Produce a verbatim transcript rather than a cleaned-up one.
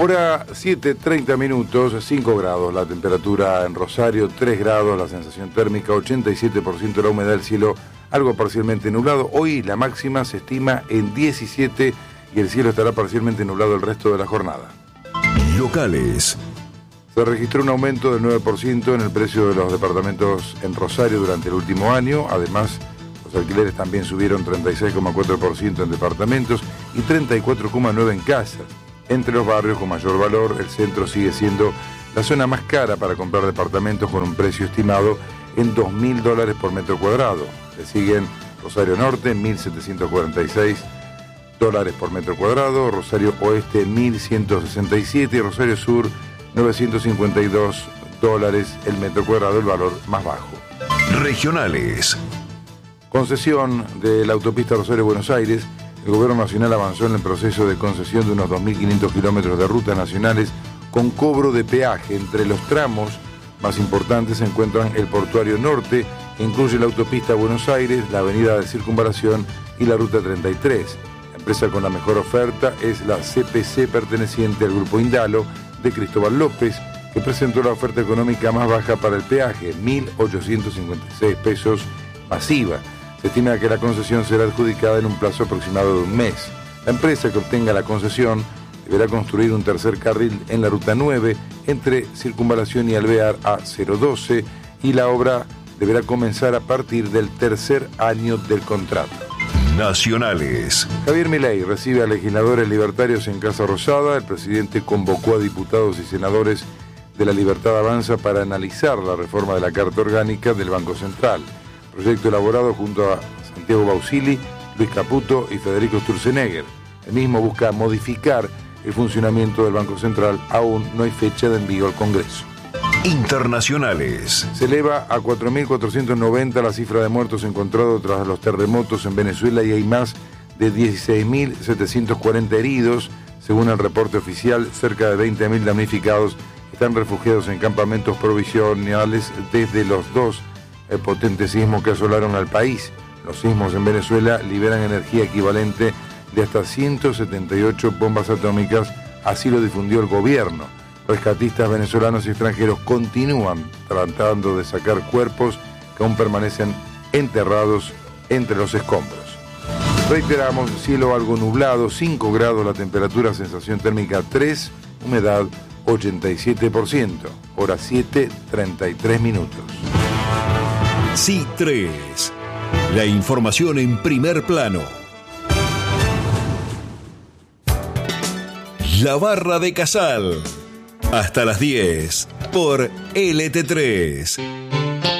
Hora siete, treinta minutos, cinco grados la temperatura en Rosario, tres grados la sensación térmica, ochenta y siete por ciento la humedad del cielo, algo parcialmente nublado. Hoy la máxima se estima en diecisiete y el cielo estará parcialmente nublado el resto de la jornada. Locales. Se registró un aumento del nueve por ciento en el precio de los departamentos en Rosario durante el último año. Además, los alquileres también subieron treinta y seis coma cuatro por ciento en departamentos y treinta y cuatro coma nueve por ciento en casas. Entre los barrios con mayor valor, el centro sigue siendo la zona más cara para comprar departamentos con un precio estimado en dos mil dólares por metro cuadrado. Le siguen Rosario Norte, mil setecientos cuarenta y seis dólares por metro cuadrado, Rosario Oeste, mil ciento sesenta y siete y Rosario Sur, novecientos cincuenta y dos dólares el metro cuadrado, el valor más bajo. Regionales. Concesión de la autopista Rosario-Buenos Aires. El Gobierno Nacional avanzó en el proceso de concesión de unos dos mil quinientos kilómetros de rutas nacionales con cobro de peaje. Entre los tramos más importantes se encuentran el Portuario Norte, que incluye la autopista Buenos Aires, la avenida de Circunvalación y la Ruta treinta y tres. La empresa con la mejor oferta es la C P C, perteneciente al Grupo Indalo, de Cristóbal López, que presentó la oferta económica más baja para el peaje, mil ochocientos cincuenta y seis pesos masiva. Se estima que la concesión será adjudicada en un plazo aproximado de un mes. La empresa que obtenga la concesión deberá construir un tercer carril en la Ruta nueve entre Circunvalación y Alvear a cero doce y la obra deberá comenzar a partir del tercer año del contrato. Nacionales. Javier Milei recibe a legisladores libertarios en Casa Rosada. El presidente convocó a diputados y senadores de La Libertad Avanza para analizar la reforma de la Carta Orgánica del Banco Central. Proyecto elaborado junto a Santiago Bausili, Luis Caputo y Federico Sturzenegger. El mismo busca modificar el funcionamiento del Banco Central. Aún no hay fecha de envío al Congreso. Internacionales. Se eleva a cuatro mil cuatrocientos noventa la cifra de muertos encontrados tras los terremotos en Venezuela y hay más de dieciséis mil setecientos cuarenta heridos. Según el reporte oficial, cerca de veinte mil damnificados están refugiados en campamentos provisionales desde los dos potentes sismos que asolaron al país. Los sismos en Venezuela liberan energía equivalente de hasta ciento setenta y ocho bombas atómicas, así lo difundió el gobierno. Rescatistas venezolanos y extranjeros continúan tratando de sacar cuerpos que aún permanecen enterrados entre los escombros. Reiteramos, cielo algo nublado, cinco grados la temperatura, sensación térmica tres, humedad ochenta y siete por ciento. Hora siete, treinta y tres minutos. C tres. La información en primer plano. La Barra de Casal. Hasta las diez por L T tres.